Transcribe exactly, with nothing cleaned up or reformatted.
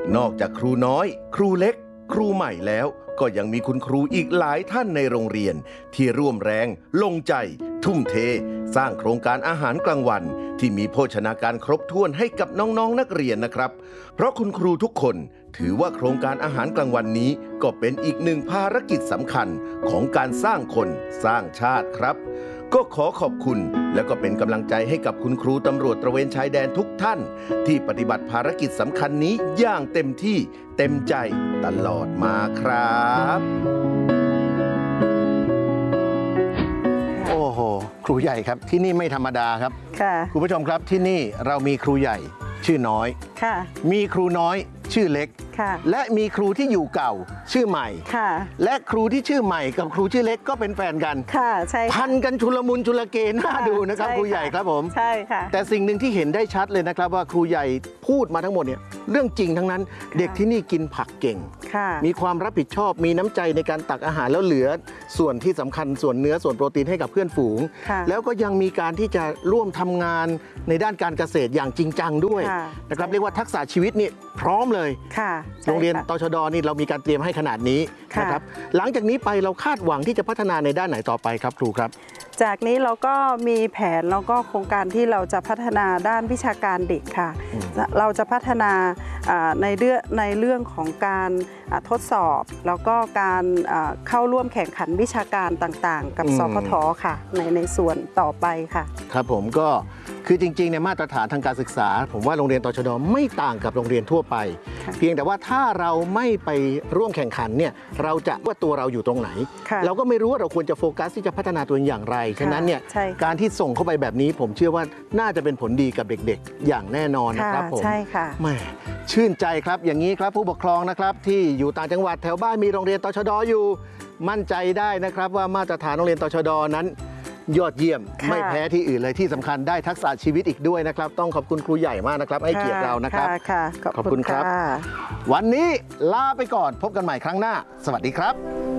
นอกจากครูน้อยครูเล็กครูใหม่แล้วก็ยังมีคุณครูอีกหลายท่านในโรงเรียนที่ร่วมแรงลงใจทุ่มเทสร้างโครงการอาหารกลางวันที่มีโภชนาการครบถ้วนให้กับน้องๆ นักเรียนนะครับเพราะคุณครูทุกคนถือว่าโครงการอาหารกลางวันนี้ก็เป็นอีกหนึ่งภารกิจสำคัญของการสร้างคนสร้างชาติครับก็ขอขอบคุณและก็เป็นกำลังใจให้กับคุณครูตำรวจตระเวนชายแดนทุกท่านที่ปฏิบัติภารกิจสำคัญนี้อย่างเต็มที่เต็มใจตลอดมาครับโอ้โหครูใหญ่ครับที่นี่ไม่ธรรมดาครับค่ะคุณผู้ชมครับที่นี่เรามีครูใหญ่ชื่อน้อยค่ะมีครูน้อยชื่อเล็กและมีครูที่อยู่เก่าชื่อใหม่และครูที่ชื่อใหม่กับครูชื่อเล็กก็เป็นแฟนกันค่ะใช่พันกันชุลมุนชุลเกน่าดูนะครับครูใหญ่ครับผมใช่ค่ะแต่สิ่งหนึ่งที่เห็นได้ชัดเลยนะครับว่าครูใหญ่พูดมาทั้งหมดเนี่ยเรื่องจริงทั้งนั้นเด็กที่นี่กินผักเก่งมีความรับผิดชอบมีน้ำใจในการตักอาหารแล้วเหลือส่วนที่สำคัญส่วนเนื้อส่วนโปรตีนให้กับเพื่อนฝูงแล้วก็ยังมีการที่จะร่วมทำงานในด้านการเกษตรอย่างจริงจังด้วยนะครับเรียกว่าทักษะชีวิตนี่พร้อมเลยโรงเรียนตชด.นี่เรามีการเตรียมให้ขนาดนี้นะครับหลังจากนี้ไปเราคาดหวังที่จะพัฒนาในด้านไหนต่อไปครับครูครับจากนี้เราก็มีแผนแล้วก็โครงการที่เราจะพัฒนาด้านวิชาการเด็กค่ะเราจะพัฒนาในเรื่องในเรื่องของการทดสอบแล้วก็การเข้าร่วมแข่งขันวิชาการต่างๆกับสพท.ค่ะในในส่วนต่อไปค่ะครับผมก็คือจริงๆในมาตรฐานทางการศึกษาผมว่าโรงเรียนตชด.ไม่ต่างกับโรงเรียนทั่วไปเพียงแต่ว่าถ้าเราไม่ไปร่วมแข่งขันเนี่ยเราจะว่าตัวเราอยู่ตรงไหนเราก็ไม่รู้ว่าเราควรจะโฟกัสที่จะพัฒนาตัวเองอย่างไรฉะนั้นเนี่ยการที่ส่งเข้าไปแบบนี้ผมเชื่อว่าน่าจะเป็นผลดีกับเด็กๆอย่างแน่นอนนะครับผมใช่ค่ะแม่ชื่นใจครับอย่างนี้ครับผู้ปกครองนะครับที่อยู่ต่างจังหวัดแถวบ้านมีโรงเรียนตชด.อยู่มั่นใจได้นะครับว่ามาตรฐานโรงเรียนตชด.นั้นยอดเยี่ยมไม่แพ้ที่อื่นเลยที่สำคัญได้ทักษะชีวิตอีกด้วยนะครับต้องขอบคุณครูใหญ่มากนะครับให้เกียรติเรานะครับขอบคุณครับวันนี้ลาไปก่อนพบกันใหม่ครั้งหน้าสวัสดีครับ